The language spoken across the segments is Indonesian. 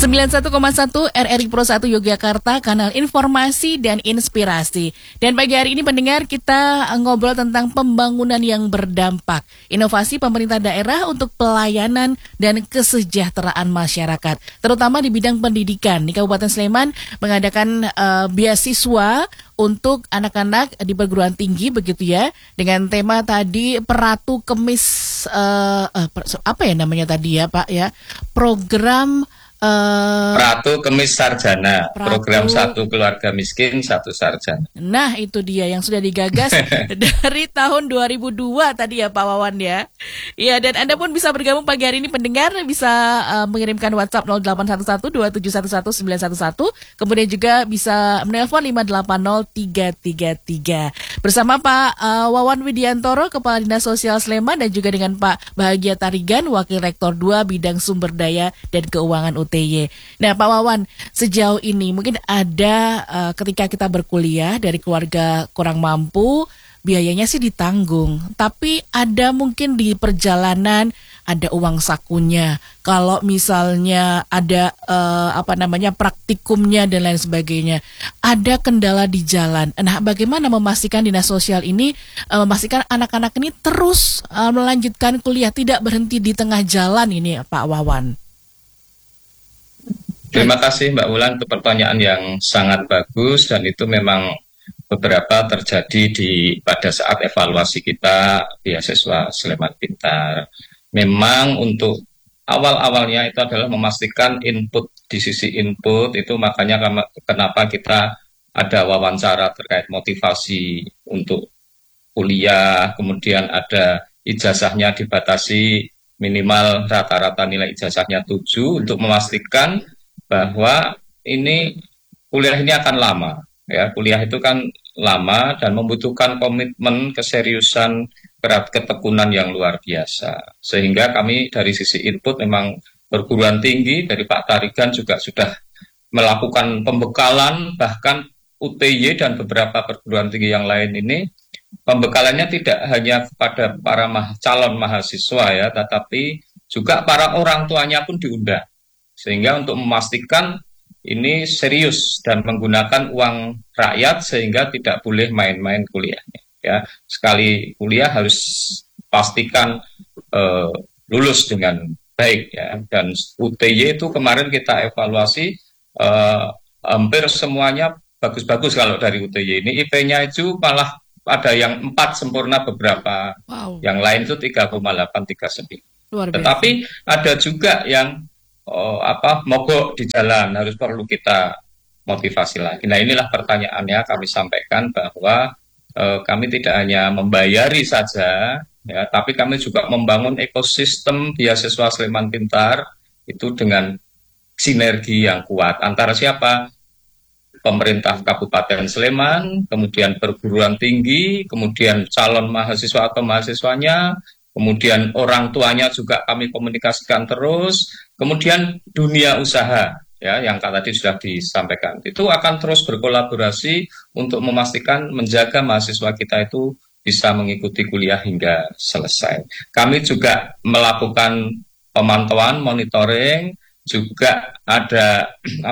91,1 RRI Pro 1 Yogyakarta, kanal informasi dan inspirasi. Dan pagi hari ini pendengar, kita ngobrol tentang pembangunan yang berdampak, inovasi pemerintah daerah untuk pelayanan dan kesejahteraan masyarakat, terutama di bidang pendidikan. Di Kabupaten Sleman mengadakan beasiswa untuk anak-anak di perguruan tinggi, begitu ya, dengan tema tadi Peratu Kemis, apa ya namanya tadi ya Pak ya, program Peratu Kemis Sarjana, program satu keluarga miskin, satu sarjana. Nah itu dia yang sudah digagas dari tahun 2002 tadi ya Pak Wawan ya. Ya, dan Anda pun bisa bergabung pagi hari ini pendengar, bisa mengirimkan WhatsApp 0811-2711-911, kemudian juga bisa menelpon 580-333. Bersama Pak Wawan Widiantoro, Kepala Dinas Sosial Sleman, dan juga dengan Pak Bahagia Tarigan, Wakil Rektor 2 Bidang Sumber Daya dan Keuangan UTY. Nah Pak Wawan, sejauh ini mungkin ada ketika kita berkuliah dari keluarga kurang mampu, biayanya sih ditanggung, tapi ada mungkin di perjalanan ada uang sakunya. Kalau misalnya ada praktikumnya dan lain sebagainya, ada kendala di jalan. Nah, bagaimana memastikan dinas sosial ini memastikan anak-anak ini terus melanjutkan kuliah, tidak berhenti di tengah jalan ini, Pak Wawan? Terima kasih Mbak Wulan untuk pertanyaan yang sangat bagus, dan itu memang beberapa terjadi pada saat evaluasi kita beasiswa Sleman Pintar. Memang untuk awal-awalnya itu adalah memastikan input, di sisi input itu makanya kenapa kita ada wawancara terkait motivasi untuk kuliah, kemudian ada ijazahnya dibatasi minimal rata-rata nilai ijazahnya 7 untuk memastikan bahwa ini kuliah ini akan lama. Ya, kuliah itu kan lama dan membutuhkan komitmen, keseriusan, ketekunan yang luar biasa. Sehingga kami dari sisi input memang perguruan tinggi dari Pak Tarigan juga sudah melakukan pembekalan, bahkan UTY dan beberapa perguruan tinggi yang lain ini pembekalannya tidak hanya kepada para calon mahasiswa ya, tetapi juga para orang tuanya pun diundang. Sehingga untuk memastikan ini serius dan menggunakan uang rakyat sehingga tidak boleh main-main kuliahnya. Ya, sekali kuliah harus pastikan lulus dengan baik ya. Dan UTY itu kemarin kita evaluasi hampir semuanya bagus-bagus kalau dari UTY ini. IP-nya itu malah ada yang 4 sempurna beberapa, yang lain itu 3,839. Tetapi ada juga yang mogok di jalan, harus perlu kita motivasi lagi. Nah, inilah pertanyaannya kami sampaikan bahwa kami tidak hanya membayari saja ya, tapi kami juga membangun ekosistem beasiswa Sleman Pintar itu dengan sinergi yang kuat antara siapa? Pemerintah Kabupaten Sleman, kemudian perguruan tinggi, kemudian calon mahasiswa atau mahasiswanya, kemudian orang tuanya juga kami komunikasikan terus, kemudian dunia usaha ya yang tadi sudah disampaikan. Itu akan terus berkolaborasi untuk memastikan menjaga mahasiswa kita itu bisa mengikuti kuliah hingga selesai. Kami juga melakukan pemantauan, monitoring, juga ada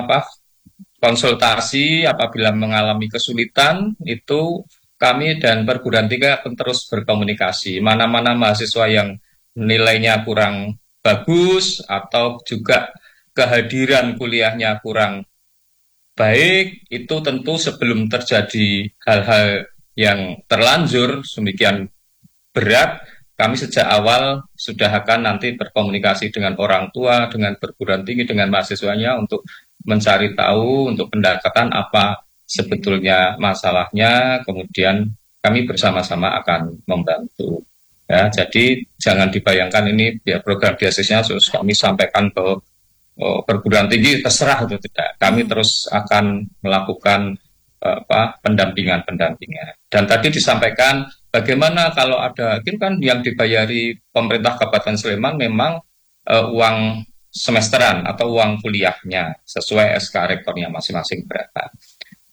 konsultasi apabila mengalami kesulitan, itu kami dan perguruan tinggi akan terus berkomunikasi. Mana-mana mahasiswa yang nilainya kurang bagus atau juga kehadiran kuliahnya kurang baik, itu tentu sebelum terjadi hal-hal yang terlanjur semikian berat, kami sejak awal sudah akan nanti berkomunikasi dengan orang tua, dengan perguruan tinggi, dengan mahasiswanya untuk mencari tahu, untuk pendekatan apa sebetulnya masalahnya, kemudian kami bersama-sama akan membantu. Ya, jadi jangan dibayangkan ini program beasiswanya terus kami sampaikan ke perguruan tinggi terserah atau tidak. Kami terus akan melakukan pendampingan. Dan tadi disampaikan bagaimana kalau ada, kan yang dibayari pemerintah Kabupaten Sleman memang uang semesteran atau uang kuliahnya sesuai SK rektornya masing-masing berapa.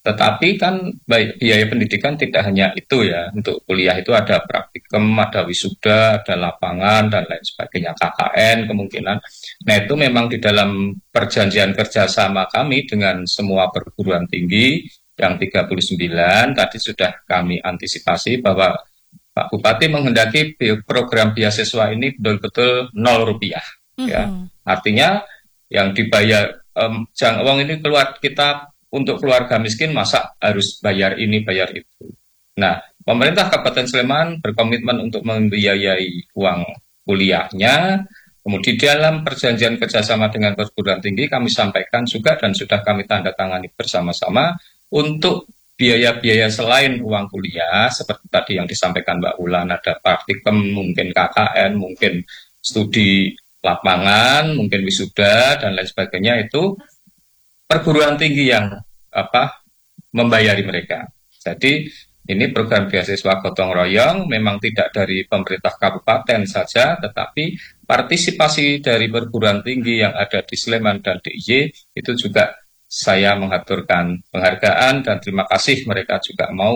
Tetapi kan biaya pendidikan tidak hanya itu ya. Untuk kuliah itu ada praktikum, ada wisuda, ada lapangan, dan lain sebagainya. KKN kemungkinan. Nah itu memang di dalam perjanjian kerjasama kami dengan semua perguruan tinggi yang 39, tadi sudah kami antisipasi bahwa Pak Bupati menghendaki program beasiswa ini betul-betul 0 rupiah. Ya. Artinya yang dibayar, jangan uang ini keluar kita untuk keluarga miskin masa harus bayar ini bayar itu. Nah, pemerintah Kabupaten Sleman berkomitmen untuk membiayai uang kuliahnya. Kemudian dalam perjanjian kerjasama dengan perguruan tinggi kami sampaikan juga dan sudah kami tanda tangani bersama-sama untuk biaya-biaya selain uang kuliah seperti tadi yang disampaikan Mbak Ulan, ada praktikum, mungkin KKN, mungkin studi lapangan, mungkin wisuda dan lain sebagainya, itu perguruan tinggi yang membayari mereka. Jadi ini program beasiswa gotong royong memang tidak dari pemerintah kabupaten saja, tetapi partisipasi dari perguruan tinggi yang ada di Sleman dan DIY itu juga saya mengaturkan penghargaan dan terima kasih mereka juga mau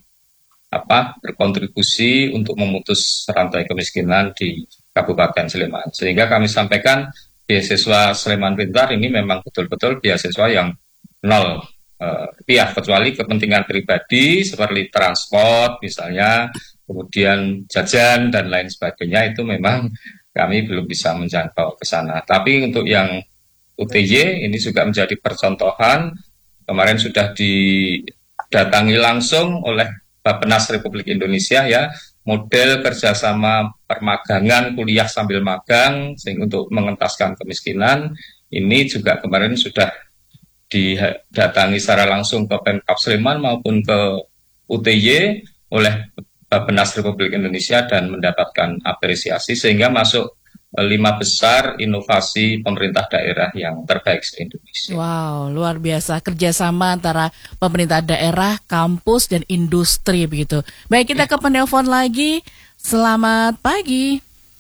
berkontribusi untuk memutus rantai kemiskinan di Kabupaten Sleman. Sehingga kami sampaikan beasiswa Sleman Pintar ini memang betul-betul beasiswa yang 0 rupiah, kecuali kepentingan pribadi seperti transport misalnya, kemudian jajan dan lain sebagainya, itu memang kami belum bisa menjangkau ke sana. Tapi untuk yang UTY ini juga menjadi percontohan. Kemarin sudah didatangi langsung oleh Bappenas Republik Indonesia ya, model kerjasama permagangan, kuliah sambil magang sehingga untuk mengentaskan kemiskinan. Ini juga kemarin sudah didatangi secara langsung ke Pemkab Sleman maupun ke UTY oleh Bappenas Republik Indonesia dan mendapatkan apresiasi sehingga masuk 5 besar inovasi pemerintah daerah yang terbaik se-Indonesia. Wow, luar biasa kerjasama antara pemerintah daerah, kampus, dan industri begitu. Baik, kita ke penelpon lagi. Selamat pagi.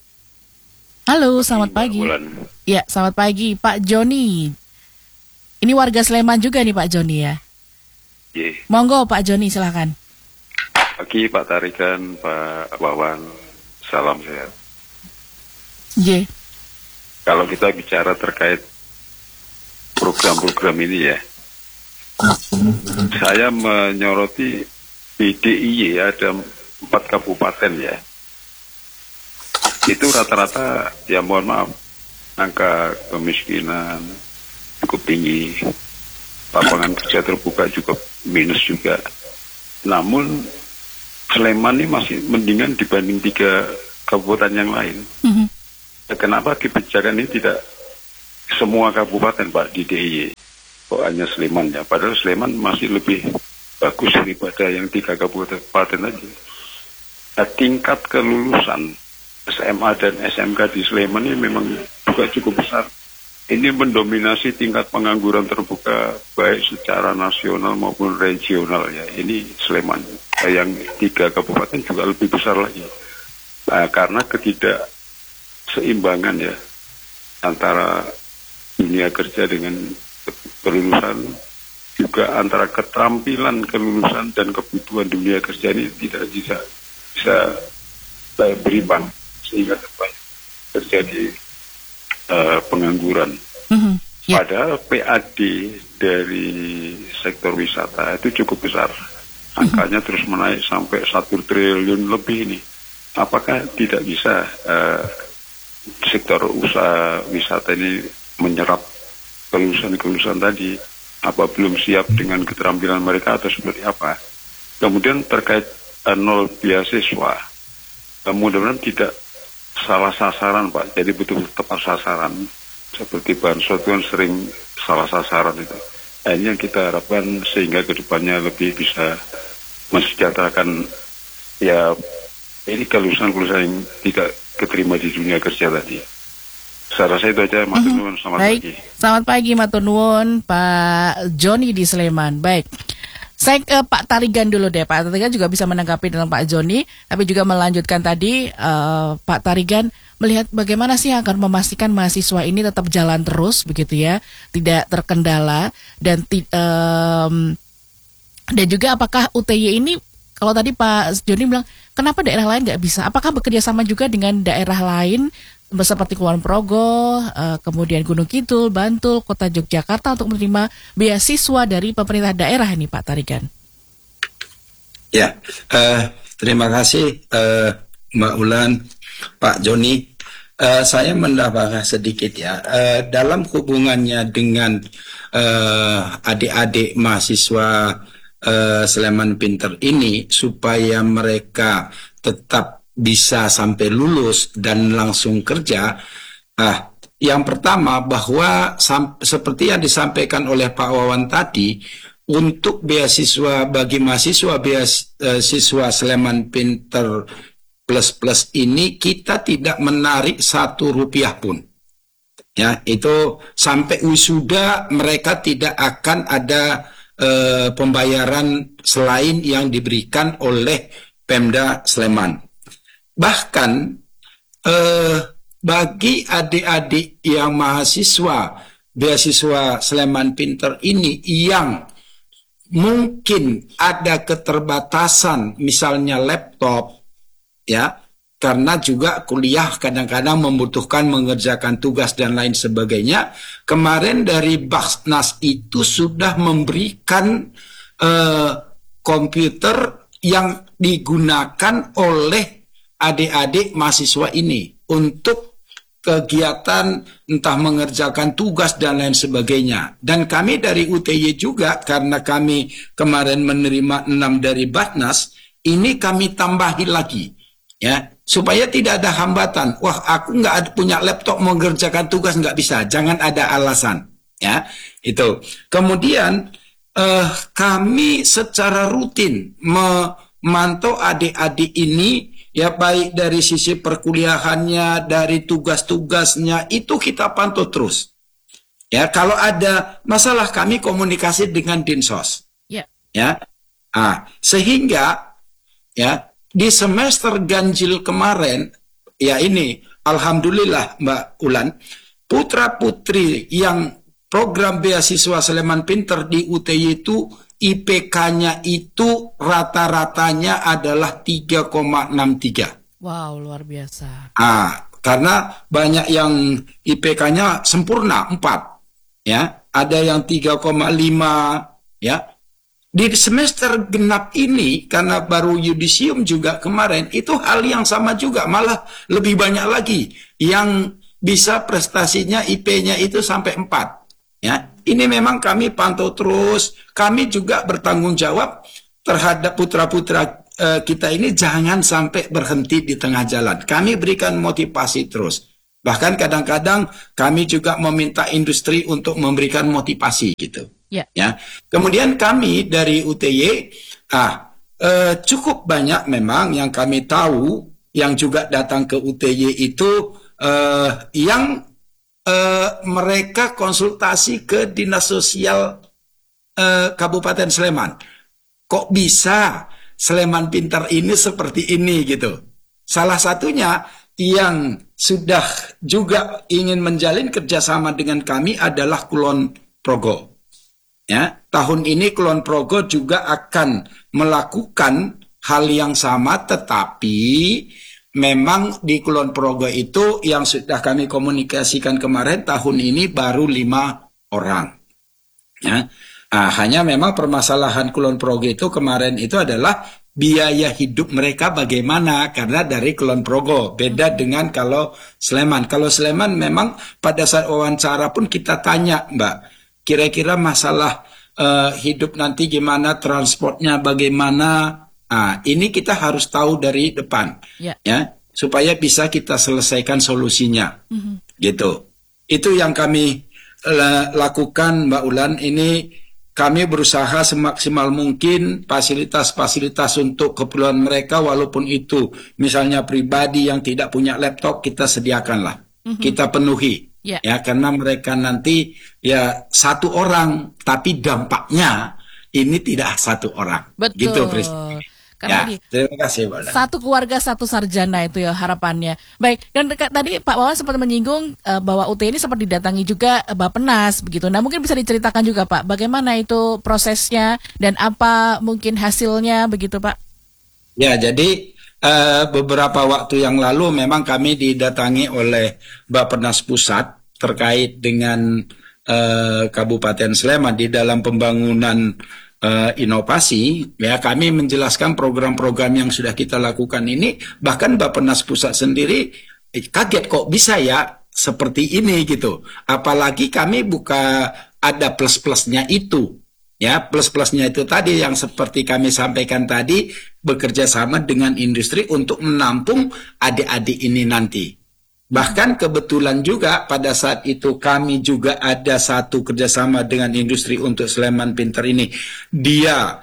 Halo, selamat pagi. Ya, selamat pagi Pak Joni. Ini warga Sleman juga nih Pak Joni ya. Monggo Pak Joni, silakan. Pagi Pak Tarigan, Pak Wawan, salam sehat. Kalau kita bicara terkait program-program ini ya, saya menyoroti di DIY ada 4 kabupaten ya. Itu rata-rata ya mohon maaf, angka kemiskinan cukup tinggi, lapangan kerja terbuka juga minus juga. Namun Sleman ini masih mendingan dibanding 3 kabupaten yang lain. Kenapa kebijakan ini tidak semua kabupaten Pak di DIY? Kok hanya Sleman ya? Padahal Sleman masih lebih bagus daripada yang 3 kabupaten aja. Nah, tingkat kelulusan SMA dan SMK di Sleman ini memang juga cukup besar. Ini mendominasi tingkat pengangguran terbuka baik secara nasional maupun regional ya. Ini Sleman. Yang 3 kabupaten juga lebih besar lagi. Nah, karena ketidakseimbangan ya antara dunia kerja dengan kelulusan, juga antara keterampilan kelulusan dan kebutuhan dunia kerja ini tidak bisa berimbang sehingga terjadi pengangguran. Padahal PAD dari sektor wisata itu cukup besar, angkanya terus menaik sampai 1 triliun lebih ini. Apakah tidak bisa sektor usaha wisata ini menyerap kelulusan-kelulusan tadi? Apa belum siap dengan keterampilan mereka atau seperti apa? Kemudian terkait 0 beasiswa, mudah-mudahan tidak salah sasaran Pak, jadi betul tepat sasaran. Seperti bansos itu kan sering salah sasaran itu. Nah, ini yang kita harapkan sehingga kedepannya lebih bisa mensejahterakan ya ini kelulusan-kelulusan yang tidak keterima di dunia kerja tadi. Saya rasa itu aja, Matur nuwun. Selamat pagi. Selamat pagi, Matur nuwun, Pak Joni di Sleman. Baik, saya ke Pak Tarigan dulu deh. Pak Tarigan juga bisa menanggapi dengan Pak Joni, tapi juga melanjutkan tadi Pak Tarigan melihat bagaimana sih akan memastikan mahasiswa ini tetap jalan terus begitu ya, tidak terkendala dan Dan juga apakah UTY ini, kalau tadi Pak Joni bilang, kenapa daerah lain nggak bisa? Apakah bekerja sama juga dengan daerah lain seperti Kulon Progo, kemudian Gunung Kidul, Bantul, Kota Yogyakarta untuk menerima beasiswa dari pemerintah daerah ini, Pak Tarigan? Ya, terima kasih Mbak Ulan, Pak Joni. Saya menambahkan sedikit ya, dalam hubungannya dengan adik-adik mahasiswa Sleman Pinter ini, supaya mereka tetap bisa sampai lulus dan langsung kerja. Yang pertama, bahwa seperti yang disampaikan oleh Pak Wawan tadi, untuk beasiswa bagi mahasiswa beasiswa Sleman Pinter plus ini, kita tidak menarik Rp1 pun. Ya, itu sampai wisuda mereka tidak akan ada pembayaran selain yang diberikan oleh Pemda Sleman. Bahkan bagi adik-adik yang mahasiswa beasiswa Sleman Pinter ini yang mungkin ada keterbatasan, misalnya laptop, ya, karena juga kuliah kadang-kadang membutuhkan mengerjakan tugas dan lain sebagainya. Kemarin dari Basnas itu sudah memberikan komputer yang digunakan oleh adik-adik mahasiswa ini untuk kegiatan entah mengerjakan tugas dan lain sebagainya. Dan kami dari UTY juga, karena kami kemarin menerima 6 dari Basnas, ini kami tambahin lagi, ya, supaya tidak ada hambatan. Wah, aku nggak punya laptop mengerjakan tugas, nggak bisa. Jangan ada alasan, ya, itu. Kemudian kami secara rutin memantau adik-adik ini, ya, baik dari sisi perkuliahannya, dari tugas-tugasnya, itu kita pantau terus. Ya, kalau ada masalah kami komunikasi dengan Dinsos. Yeah. Ya. Sehingga ya di semester ganjil kemarin, ya ini alhamdulillah Mbak Ulan, putra-putri yang program beasiswa Sleman Pinter di UTY itu IPK-nya itu rata-ratanya adalah 3,63. Wow, luar biasa. Karena banyak yang IPK-nya sempurna 4, ya, ada yang 3,5, ya. Di semester genap ini, karena baru yudisium juga kemarin, itu hal yang sama juga, malah lebih banyak lagi yang bisa prestasinya IP-nya itu sampai 4. Ya, ini memang kami pantau terus. Kami juga bertanggung jawab terhadap putra-putra kita ini, jangan sampai berhenti di tengah jalan. Kami berikan motivasi terus. Bahkan kadang-kadang kami juga meminta industri untuk memberikan motivasi gitu. Yeah. Ya. Kemudian kami dari UTY cukup banyak memang yang kami tahu yang juga datang ke UTY itu yang mereka konsultasi ke Dinas Sosial Kabupaten Sleman. Kok bisa Sleman Pinter ini seperti ini gitu. Salah satunya yang sudah juga ingin menjalin kerjasama dengan kami adalah Kulon Progo. Ya, tahun ini Kulon Progo juga akan melakukan hal yang sama, tetapi memang di Kulon Progo itu yang sudah kami komunikasikan kemarin, tahun ini baru 5 orang. Ya. Hanya memang permasalahan Kulon Progo itu kemarin itu adalah biaya hidup mereka bagaimana, karena dari Kulon Progo beda dengan kalau Sleman. Kalau Sleman memang pada saat wawancara pun kita tanya, Mbak, kira-kira masalah hidup nanti gimana, transportnya bagaimana. Ini kita harus tahu dari depan, ya, supaya bisa kita selesaikan solusinya, gitu. Itu yang kami lakukan, Mbak Ulan. Ini kami berusaha semaksimal mungkin fasilitas-fasilitas untuk keperluan mereka, walaupun itu misalnya pribadi yang tidak punya laptop, kita sediakanlah, kita penuhi, ya, karena mereka nanti ya 1 orang, tapi dampaknya ini tidak 1 orang. Betul. Gitu, Chris. Karena terima kasih, Mbak. Satu keluarga satu sarjana itu ya harapannya. Baik, dan tadi Pak Wawan sempat menyinggung bahwa UT ini sempat didatangi juga Bappenas begitu. Nah, mungkin bisa diceritakan juga Pak, bagaimana itu prosesnya dan apa mungkin hasilnya begitu Pak? Ya, jadi beberapa waktu yang lalu memang kami didatangi oleh Bappenas Pusat terkait dengan Kabupaten Sleman di dalam pembangunan inovasi. Ya, kami menjelaskan program-program yang sudah kita lakukan ini, bahkan Bappenas Pusat sendiri kaget kok bisa ya seperti ini gitu. Apalagi kami buka ada plus-plusnya itu. Ya, plus-plusnya itu tadi yang seperti kami sampaikan tadi, bekerja sama dengan industri untuk menampung adik-adik ini nanti. Bahkan kebetulan juga pada saat itu kami juga ada satu kerjasama dengan industri untuk Sleman Pintar ini. Dia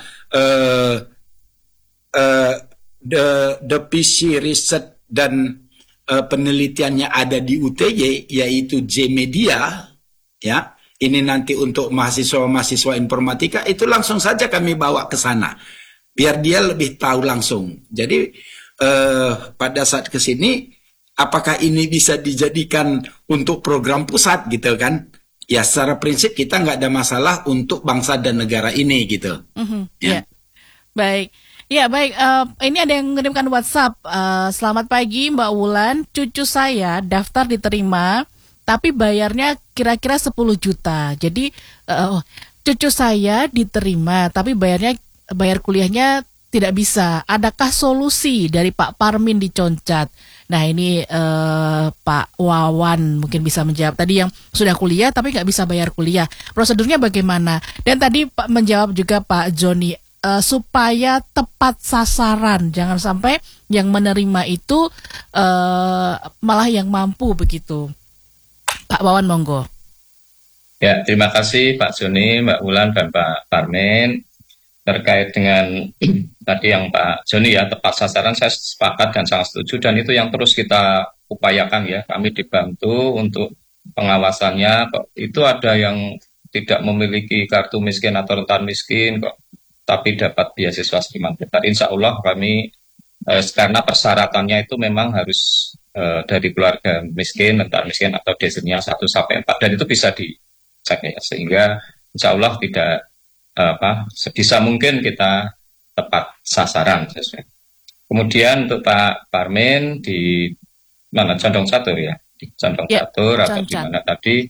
the PC Research dan penelitiannya ada di UTY, yaitu J-Media, ya. Ini nanti untuk mahasiswa-mahasiswa informatika, itu langsung saja kami bawa ke sana, biar dia lebih tahu langsung. Jadi pada saat ke sini, apakah ini bisa dijadikan untuk program pusat gitu kan? Ya, secara prinsip kita nggak ada masalah untuk bangsa dan negara ini gitu. Ya. Baik. Ya, baik. Ini ada yang mengirimkan WhatsApp. Selamat pagi Mbak Wulan, cucu saya daftar diterima, tapi bayarnya kira-kira 10 juta. Jadi cucu saya diterima, tapi bayar kuliahnya tidak bisa. Adakah solusi dari Pak Parmin di Concat? Nah, ini Pak Wawan mungkin bisa menjawab. Tadi yang sudah kuliah tapi nggak bisa bayar kuliah, prosedurnya bagaimana? Dan tadi Pak menjawab juga Pak Joni, supaya tepat sasaran, jangan sampai yang menerima itu malah yang mampu begitu. Pak Wawan, monggo. Ya, terima kasih Pak Joni, Mbak Wulan, dan Pak Parmin. Terkait dengan tadi yang Pak Joni ya, tepat sasaran, saya sepakat dan sangat setuju, dan itu yang terus kita upayakan ya. Kami dibantu untuk pengawasannya. Kok itu ada yang tidak memiliki kartu miskin atau rentan miskin kok, tapi dapat beasiswa Sleman Pintar. Insya Allah kami karena persyaratannya itu memang harus dari keluarga miskin, rentan miskin atau desilnya 1-4, dan itu bisa dicek ya, sehingga insya Allah tidak sebisa mungkin kita tepat sasaran sesuai. Kemudian untuk Pak Parmin di mana, Condong Catur ya, di Condong Catur atau di mana tadi.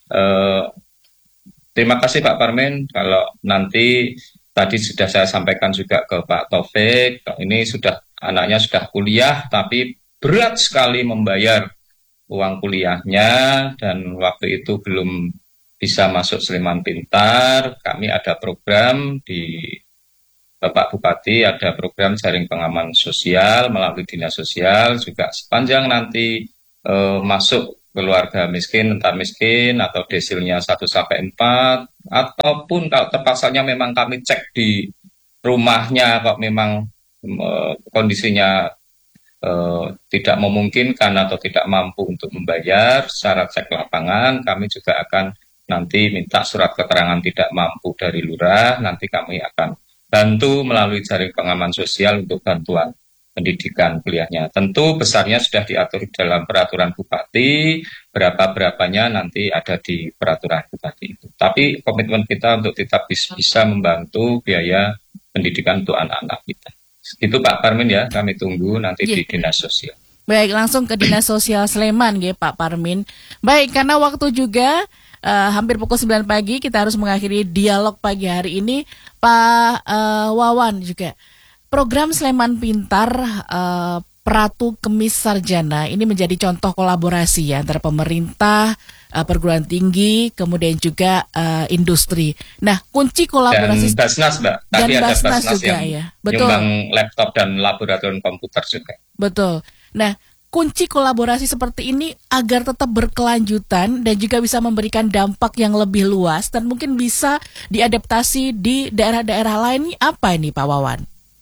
Terima kasih Pak Parmin. Kalau nanti tadi sudah saya sampaikan juga ke Pak Taufik, ini sudah anaknya sudah kuliah tapi berat sekali membayar uang kuliahnya dan waktu itu belum bisa masuk Sleman Pintar. Kami ada program di Bapak Bupati, ada program jaring pengaman sosial melalui dinas sosial juga, sepanjang nanti masuk keluarga miskin, rentan miskin atau desilnya 1-4, ataupun kalau terpaksanya memang kami cek di rumahnya kok memang kondisinya tidak memungkinkan atau tidak mampu untuk membayar, secara cek lapangan kami juga akan nanti minta surat keterangan tidak mampu dari lurah, nanti kami akan bantu melalui jaring pengaman sosial untuk bantuan pendidikan kuliahnya. Tentu besarnya sudah diatur dalam peraturan bupati, berapa-berapanya nanti ada di peraturan bupati itu. Tapi komitmen kita untuk tetap bisa membantu biaya pendidikan untuk anak-anak kita. Itu Pak Parmin ya, kami tunggu nanti di dinas sosial. Baik, langsung ke dinas sosial Sleman ya Pak Parmin. Baik, karena waktu juga hampir pukul 9 pagi, kita harus mengakhiri dialog pagi hari ini. Pak Wawan juga, program Sleman Pintar Pratu Kemis Sarjana ini menjadi contoh kolaborasi ya antara pemerintah, perguruan tinggi, kemudian juga industri. Nah, kunci kolaborasi dan Basnas, Mbak. Dan Tadi ada Basnas juga yang ya. Betul. Nyumbang laptop dan laboratorium komputer juga. Betul. Nah, kunci kolaborasi seperti ini agar tetap berkelanjutan dan juga bisa memberikan dampak yang lebih luas dan mungkin bisa diadaptasi di daerah-daerah lain, apa ini Pak Wawan?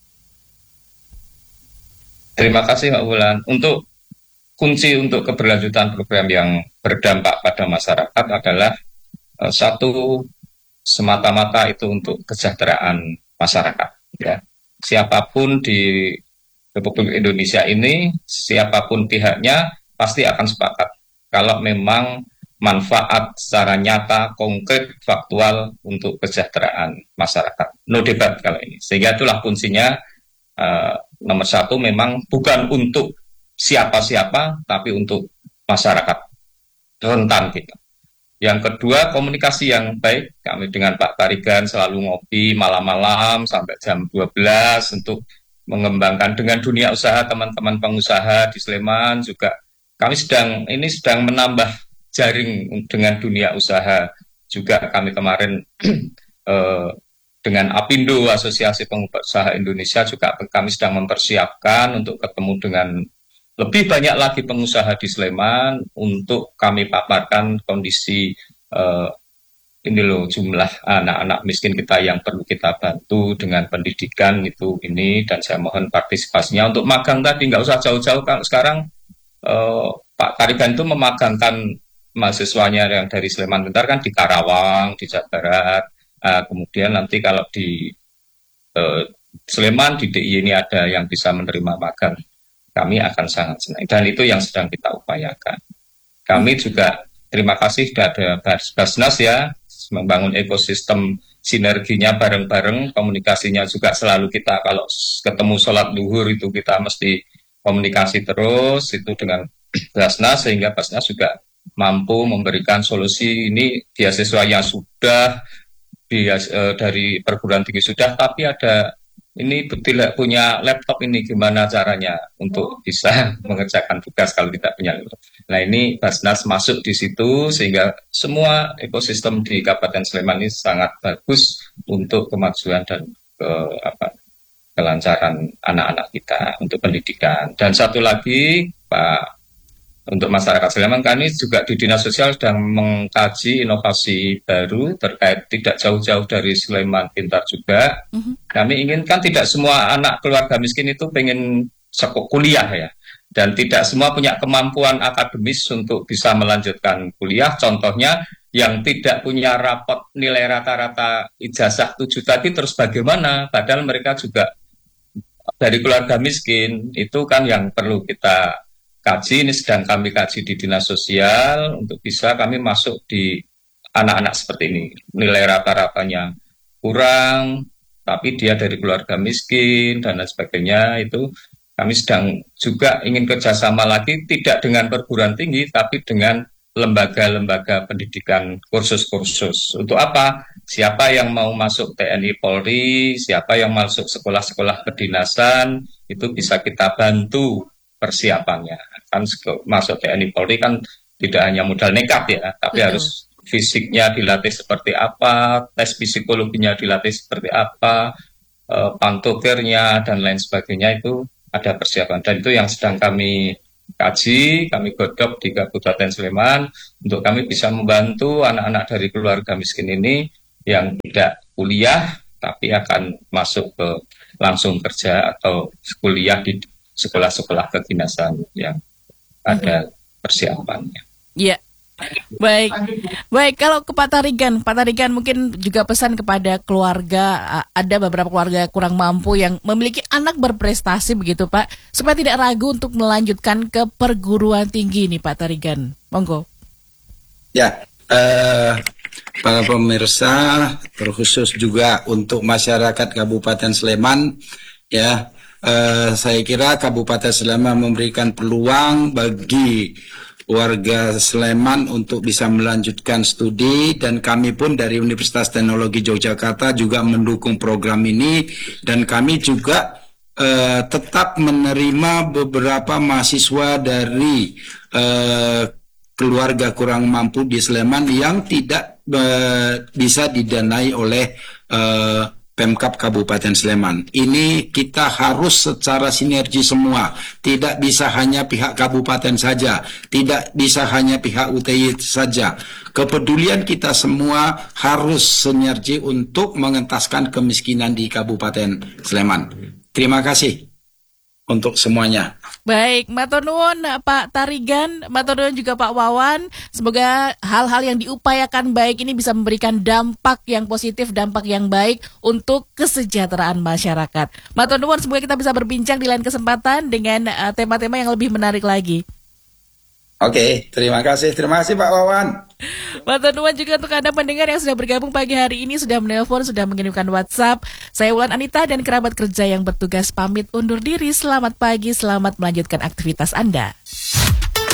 Terima kasih Mbak Wulan. Untuk kunci untuk keberlanjutan program yang berdampak pada masyarakat adalah satu, semata-mata itu untuk kesejahteraan masyarakat ya. siapapun di Republik Indonesia ini, siapapun pihaknya pasti akan sepakat kalau memang manfaat secara nyata, konkret, faktual untuk kesejahteraan masyarakat. No debat kalau ini. Sehingga itulah kuncinya, nomor satu memang bukan untuk siapa-siapa, tapi untuk masyarakat rentan kita. Yang kedua, komunikasi yang baik. Kami dengan Pak Tarigan selalu ngopi malam-malam sampai jam 12 untuk mengembangkan dengan dunia usaha, teman-teman pengusaha di Sleman juga. Kami sedang menambah jaring dengan dunia usaha. Juga kami kemarin dengan Apindo, Asosiasi Pengusaha Indonesia, juga kami sedang mempersiapkan untuk ketemu dengan lebih banyak lagi pengusaha di Sleman untuk kami paparkan kondisi ini loh, jumlah anak-anak miskin kita yang perlu kita bantu dengan pendidikan ini, dan saya mohon partisipasinya untuk magang tadi, nggak usah jauh-jauh. Kalau sekarang Pak Tarigan itu memagangkan mahasiswanya yang dari Sleman Pintar kan di Karawang, di Jawa Barat. Kemudian nanti kalau di Sleman, di DIY ini ada yang bisa menerima magang, kami akan sangat senang. Dan itu yang sedang kita upayakan. Kami juga terima kasih sudah ada Basnas ya, membangun ekosistem sinerginya bareng-bareng, komunikasinya juga selalu kita kalau ketemu sholat duhur itu kita mesti komunikasi terus itu dengan Basnas, sehingga Basnas juga mampu memberikan solusi. Ini beasiswanya sudah, dari perguruan tinggi sudah, tapi ada ini tidak punya laptop, ini gimana caranya untuk bisa mengerjakan tugas kalau tidak punya laptop. Nah ini Basnas masuk di situ sehingga semua ekosistem di Kabupaten Sleman ini sangat bagus untuk kemajuan dan kelancaran anak-anak kita untuk pendidikan. Dan satu lagi Pak, untuk masyarakat Sleman, kami juga di Dinas Sosial sedang mengkaji inovasi baru terkait tidak jauh-jauh dari Sleman Pintar juga. Kami inginkan tidak semua anak keluarga miskin itu pengen kuliah ya, dan tidak semua punya kemampuan akademis untuk bisa melanjutkan kuliah. Contohnya yang tidak punya rapot nilai rata-rata ijazah 7 tadi, terus bagaimana? Padahal mereka juga dari keluarga miskin. Itu kan yang perlu kita kaji. Ini sedang kami kaji di Dinas Sosial untuk bisa kami masuk di anak-anak seperti ini. Nilai rata-ratanya kurang, tapi dia dari keluarga miskin dan lain sebagainya. Itu kami sedang juga ingin kerjasama lagi, tidak dengan perguruan tinggi, tapi dengan lembaga-lembaga pendidikan, kursus-kursus. Untuk apa? Siapa yang mau masuk TNI Polri, siapa yang masuk sekolah-sekolah kedinasan, itu bisa kita bantu persiapannya. Kan masuk TNI Polri kan tidak hanya modal nekat ya, tapi harus fisiknya dilatih seperti apa, tes psikologinya dilatih seperti apa, pantokernya dan lain sebagainya, itu ada persiapan. Dan itu yang sedang kami kaji, kami godok di Kabupaten Sleman untuk kami bisa membantu anak-anak dari keluarga miskin ini yang tidak kuliah tapi akan masuk ke langsung kerja atau kuliah di sekolah-sekolah kedinasan yang ada persiapannya. Iya. Baik. Kalau ke Pak Tarigan mungkin juga pesan kepada keluarga, ada beberapa keluarga kurang mampu yang memiliki anak berprestasi begitu Pak, supaya tidak ragu untuk melanjutkan ke perguruan tinggi nih Pak Tarigan. Monggo. Ya, para pemirsa, terkhusus juga untuk masyarakat Kabupaten Sleman, ya. Saya kira Kabupaten Sleman memberikan peluang bagi warga Sleman untuk bisa melanjutkan studi, dan kami pun dari Universitas Teknologi Yogyakarta juga mendukung program ini, dan kami juga tetap menerima beberapa mahasiswa dari keluarga kurang mampu di Sleman yang tidak bisa didanai oleh Pemkab Kabupaten Sleman. Ini kita harus secara sinergi semua. Tidak bisa hanya pihak kabupaten saja, tidak bisa hanya pihak UTY saja. Kepedulian kita semua harus sinergi untuk mengentaskan kemiskinan di Kabupaten Sleman. Terima kasih. untuk semuanya. Baik, matur nuwun Pak Tarigan, matur nuwun juga Pak Wawan. Semoga hal-hal yang diupayakan baik ini bisa memberikan dampak yang positif, dampak yang baik untuk kesejahteraan masyarakat. Matur nuwun, semoga kita bisa berbincang di lain kesempatan dengan tema-tema yang lebih menarik lagi. Oke, terima kasih Pak Wawan. Matur nuwun juga untuk Anda pendengar yang sudah bergabung pagi hari ini, sudah menelpon, sudah mengirimkan WhatsApp. Saya Wulan Anita dan kerabat kerja yang bertugas pamit undur diri. Selamat pagi, selamat melanjutkan aktivitas Anda.